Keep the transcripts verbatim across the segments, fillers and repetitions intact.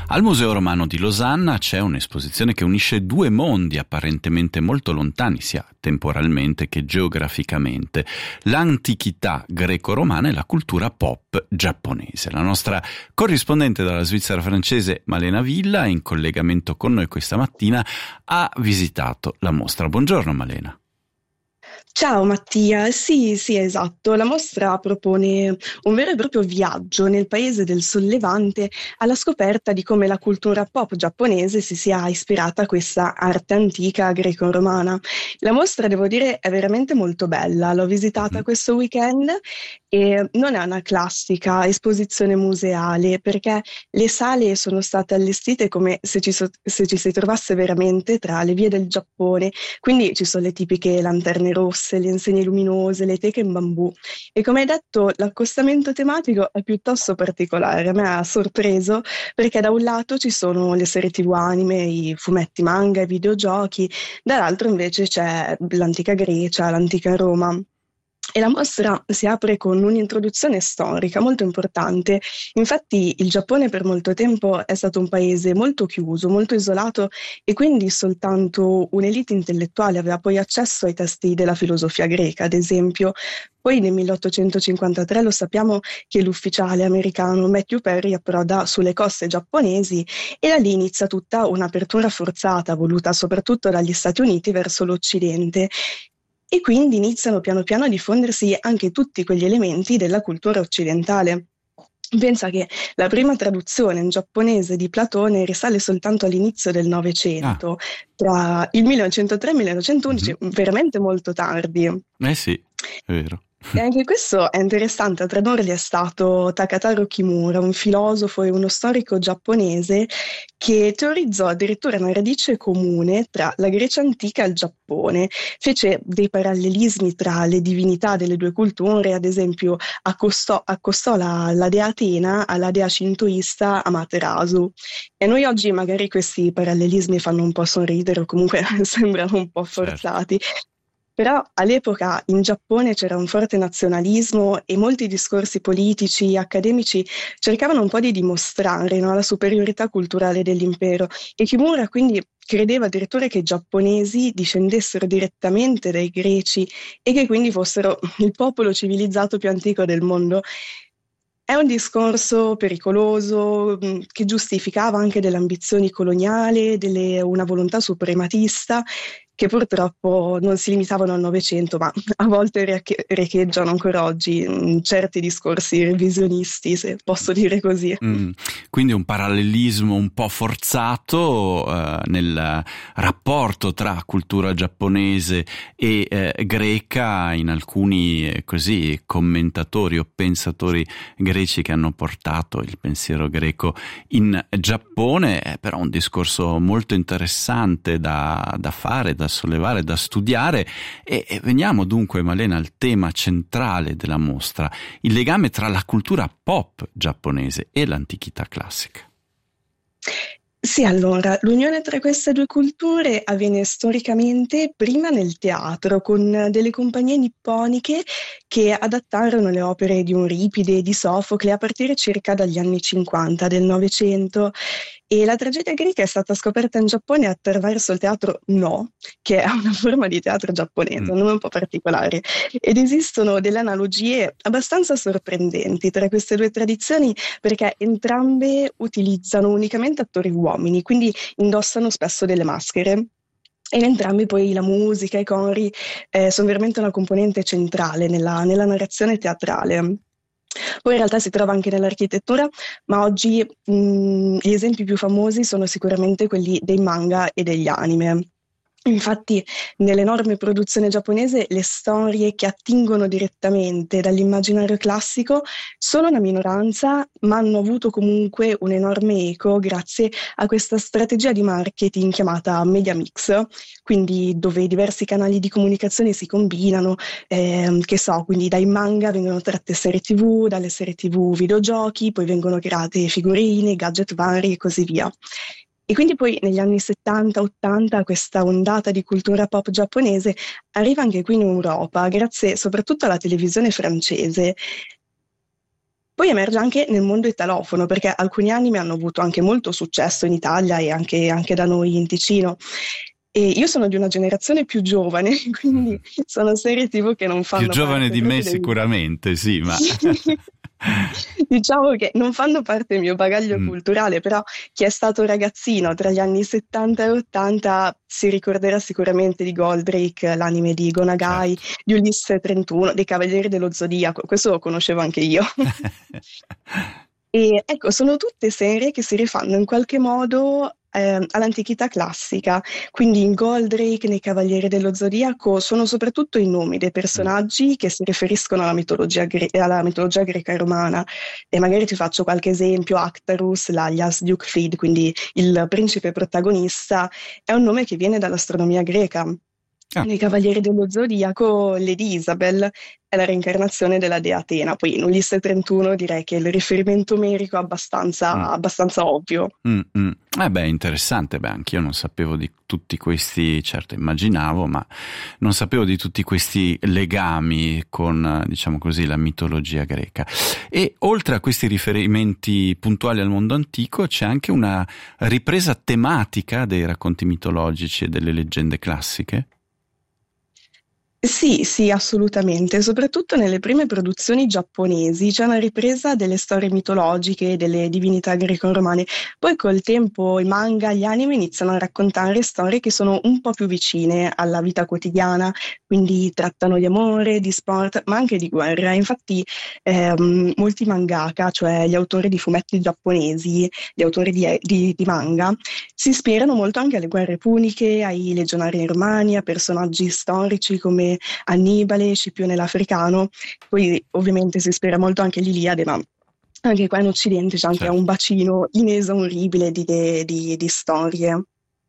Al Museo Romano di Losanna c'è un'esposizione che unisce due mondi apparentemente molto lontani, sia temporalmente che geograficamente: l'antichità greco-romana e la cultura pop giapponese. La nostra corrispondente dalla Svizzera francese, Malena Villa, in collegamento con noi questa mattina, ha visitato la mostra. Buongiorno Malena. Ciao Mattia, sì, sì, esatto. La mostra propone un vero e proprio viaggio nel paese del Sollevante alla scoperta di come la cultura pop giapponese si sia ispirata a questa arte antica greco-romana. La mostra, devo dire, è veramente molto bella. L'ho visitata Mm-hmm. questo weekend e non è una classica esposizione museale, perché le sale sono state allestite come se ci, so- se ci si trovasse veramente tra le vie del Giappone. Quindi ci sono le tipiche lanterne rosse, le insegne luminose, le teche in bambù. E come hai detto, l'accostamento tematico è piuttosto particolare. A me ha sorpreso perché da un lato ci sono le serie tivù anime, i fumetti manga, i videogiochi, dall'altro invece c'è l'antica Grecia, l'antica Roma. E la mostra si apre con un'introduzione storica molto importante. Infatti il Giappone per molto tempo è stato un paese molto chiuso, molto isolato, e quindi soltanto un'elite intellettuale aveva poi accesso ai testi della filosofia greca, ad esempio. Poi nel milleottocentocinquantatré lo sappiamo che l'ufficiale americano Matthew Perry approda sulle coste giapponesi e da lì inizia tutta un'apertura forzata, voluta soprattutto dagli Stati Uniti verso l'Occidente. E quindi iniziano piano piano a diffondersi anche tutti quegli elementi della cultura occidentale. Pensa che la prima traduzione in giapponese di Platone risale soltanto all'inizio del Ah, Novecento, tra il millenovecentotre e il mm-hmm. millenovecentoundici, veramente molto tardi. Eh sì, è vero. E anche questo è interessante, a tradurli è stato Takataro Kimura, un filosofo e uno storico giapponese che teorizzò addirittura una radice comune tra la Grecia antica e il Giappone. Fece dei parallelismi tra le divinità delle due culture, ad esempio accostò, accostò la, la dea Atena alla dea shintoista Amaterasu. E noi oggi magari questi parallelismi fanno un po' sorridere o comunque sembrano un po' Certo. forzati. Però all'epoca in Giappone c'era un forte nazionalismo e molti discorsi politici, accademici cercavano un po' di dimostrare, no, la superiorità culturale dell'impero. E Kimura quindi credeva addirittura che i giapponesi discendessero direttamente dai greci e che quindi fossero il popolo civilizzato più antico del mondo. È un discorso pericoloso, mh, che giustificava anche delle ambizioni coloniali, delle- una volontà suprematista, che purtroppo non si limitavano al Novecento, ma a volte riech- riecheggiano ancora oggi in certi discorsi revisionisti, se posso dire così. Mm, quindi un parallelismo un po' forzato eh, nel rapporto tra cultura giapponese e eh, greca in alcuni eh, così commentatori o pensatori greci che hanno portato il pensiero greco in Giappone. È però un discorso molto interessante da, da fare, da sollevare, da studiare e, e veniamo dunque, Malena, al tema centrale della mostra: il legame tra la cultura pop giapponese e l'antichità classica. Sì, allora, l'unione tra queste due culture avviene storicamente prima nel teatro, con delle compagnie nipponiche che adattarono le opere di Euripide e di Sofocle a partire circa dagli anni cinquanta del Novecento. E la tragedia greca è stata scoperta in Giappone attraverso il teatro No, che è una forma di teatro giapponese, Mm. un nome un po' particolare. Ed esistono delle analogie abbastanza sorprendenti tra queste due tradizioni, perché entrambe utilizzano unicamente attori uomini, quindi indossano spesso delle maschere. E in entrambi poi la musica e i cori eh, sono veramente una componente centrale nella, nella narrazione teatrale. Poi in realtà si trova anche nell'architettura, ma oggi mh, gli esempi più famosi sono sicuramente quelli dei manga e degli anime. Infatti, nell'enorme produzione giapponese, le storie che attingono direttamente dall'immaginario classico sono una minoranza, ma hanno avuto comunque un enorme eco grazie a questa strategia di marketing chiamata Media Mix, quindi dove diversi canali di comunicazione si combinano, ehm, che so, quindi dai manga vengono tratte serie tivù, dalle serie tivù videogiochi, poi vengono create figurine, gadget vari e così via. E quindi poi negli anni settanta ottanta questa ondata di cultura pop giapponese arriva anche qui in Europa, grazie soprattutto alla televisione francese. Poi emerge anche nel mondo italofono, perché alcuni anime hanno avuto anche molto successo in Italia e anche, anche da noi in Ticino. E io sono di una generazione più giovane, quindi sono serie T V che non Più fanno giovane parte di me proprio del... sicuramente, sì, ma... Diciamo che non fanno parte del mio bagaglio Mm, culturale, però chi è stato ragazzino tra gli anni settanta e ottanta si ricorderà sicuramente di Goldrake, l'anime di Gonagai, certo. di Ulisse trentuno, dei Cavalieri dello Zodiaco, questo lo conoscevo anche io. E ecco, sono tutte serie che si rifanno in qualche modo eh, all'antichità classica, quindi in Goldrake, nei Cavalieri dello Zodiaco, sono soprattutto i nomi dei Mm, personaggi che si riferiscono alla mitologia, gre- alla mitologia greca e romana. E magari ti faccio qualche esempio: Actarus, l'alias di Euclid, quindi il principe protagonista, è un nome che viene dall'astronomia greca. ah, Nei Cavalieri dello Zodiaco, Lady Isabel è la reincarnazione della dea Atena. Poi in Ulisse trentuno direi che il riferimento omerico è abbastanza, mm. abbastanza ovvio. Mm, mm. Eh beh, interessante, beh, anch'io non sapevo di tutti questi, certo immaginavo, ma non sapevo di tutti questi legami con, eh, diciamo così, la mitologia greca. E oltre a questi riferimenti puntuali al mondo antico, c'è anche una ripresa tematica dei racconti mitologici e delle leggende classiche? Sì, sì, assolutamente. Soprattutto nelle prime produzioni giapponesi c'è una ripresa delle storie mitologiche e delle divinità greco-romane. Poi col tempo i manga, gli anime iniziano a raccontare storie che sono un po' più vicine alla vita quotidiana, quindi trattano di amore, di sport, ma anche di guerra. Infatti ehm, molti mangaka, cioè gli autori di fumetti giapponesi, gli autori di, di di manga, si ispirano molto anche alle guerre puniche, ai legionari romani, a personaggi storici come Annibale, Scipione l'Africano. Poi ovviamente si ispira molto anche all'Iliade, ma anche qua in Occidente c'è anche un Certo. bacino inesauribile di, de- di- di storie.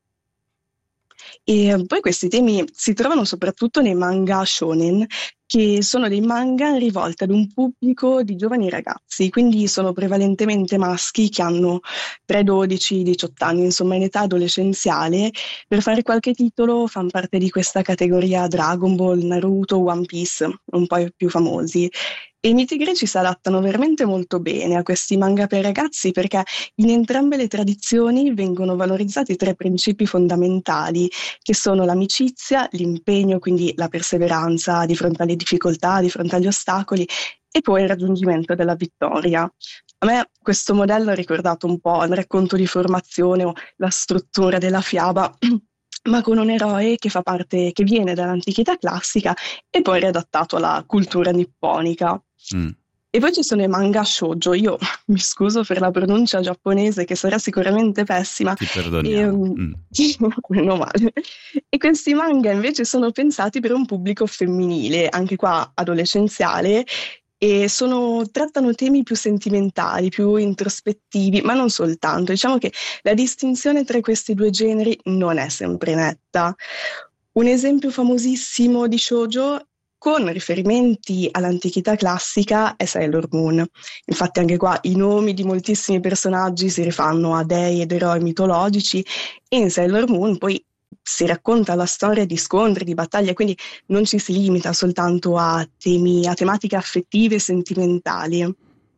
E poi questi temi si trovano soprattutto nei manga shonen, che sono dei manga rivolti ad un pubblico di giovani ragazzi, quindi sono prevalentemente maschi che hanno tra i dodici e i diciotto anni, insomma in età adolescenziale. Per fare qualche titolo fanno parte di questa categoria Dragon Ball, Naruto, One Piece, un po' i più famosi. E i miti greci si adattano veramente molto bene a questi manga per ragazzi, perché in entrambe le tradizioni vengono valorizzati tre principi fondamentali, che sono l'amicizia, l'impegno, quindi la perseveranza di fronte alle difficoltà, di fronte agli ostacoli, e poi il raggiungimento della vittoria. A me questo modello ha ricordato un po' il racconto di formazione o la struttura della fiaba, ma con un eroe che fa parte, che viene dall'antichità classica e poi riadattato alla cultura nipponica. Mm, E poi ci sono i manga shoujo. Io mi scuso per la pronuncia giapponese, che sarà sicuramente pessima. ti E, perdoniamo. um, Mm. meno male. E questi manga invece sono pensati per un pubblico femminile, anche qua adolescenziale, e sono- trattano temi più sentimentali, più introspettivi, ma non soltanto. Diciamo che la distinzione tra questi due generi non è sempre netta. Un esempio famosissimo di shoujo con riferimenti all'antichità classica è Sailor Moon. Infatti anche qua i nomi di moltissimi personaggi si rifanno a dei ed eroi mitologici, e in Sailor Moon poi si racconta la storia di scontri, di battaglie, quindi non ci si limita soltanto a temi, a tematiche affettive e sentimentali.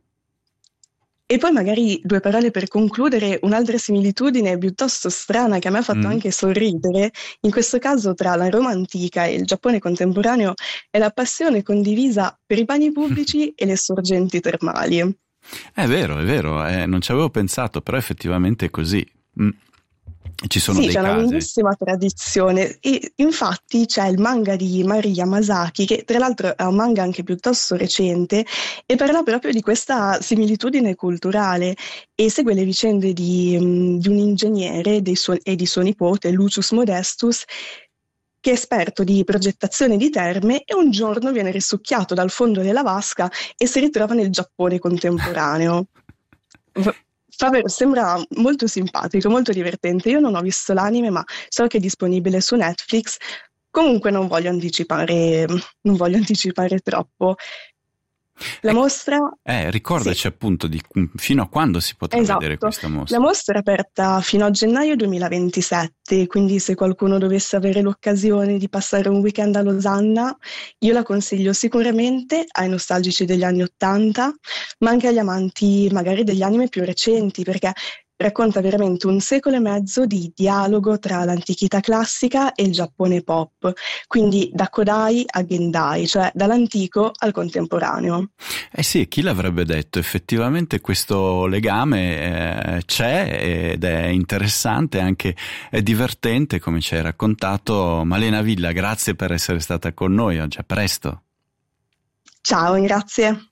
E poi magari due parole per concludere: un'altra similitudine piuttosto strana che a me ha fatto Mm. anche sorridere, in questo caso tra la Roma antica e il Giappone contemporaneo, è la passione condivisa per i bagni pubblici e le sorgenti termali. È vero, è vero, eh, non ci avevo pensato, però effettivamente è così. Mm. Ci sono Sì, dei c'è una casi. lunghissima tradizione, e infatti c'è il manga di Mari Yamasaki, che tra l'altro è un manga anche piuttosto recente e parla proprio di questa similitudine culturale, e segue le vicende di, mh, di un ingegnere dei suo- e di suo nipote, Lucius Modestus, che è esperto di progettazione di terme e un giorno viene risucchiato dal fondo della vasca e si ritrova nel Giappone contemporaneo. V- fa ver- sembra molto simpatico, molto divertente. Io non ho visto l'anime, ma so che è disponibile su Netflix. Comunque non voglio anticipare, non voglio anticipare troppo. La ecco, mostra... eh, ricordaci Sì. appunto di fino a quando si potrà Esatto, vedere questa mostra. la mostra è aperta fino a gennaio duemilaventisette, quindi se qualcuno dovesse avere l'occasione di passare un weekend a Losanna, io la consiglio sicuramente ai nostalgici degli anni Ottanta, ma anche agli amanti magari degli anime più recenti, perché racconta veramente un secolo e mezzo di dialogo tra l'antichità classica e il Giappone pop, quindi da Kodai a Gendai, cioè dall'antico al contemporaneo. Eh sì, chi l'avrebbe detto? Effettivamente questo legame eh, c'è ed è interessante, anche è divertente come ci hai raccontato. Malena Villa, grazie per essere stata con noi oggi, a presto. Ciao, grazie.